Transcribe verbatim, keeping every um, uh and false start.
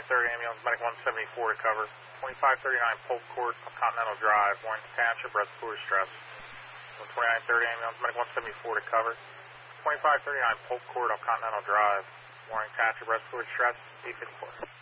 thirty ambulance, medic one seventy-four to cover. twenty-five thirty-nine Polk Court, Continental Drive, Warrington Township, respiratory stress. twenty-nine thirty ambulance, medic one seventy-four to cover. twenty-five thirty-nine Polk Court, Continental Drive, Warrington Township, respiratory stress, eight fifty-four.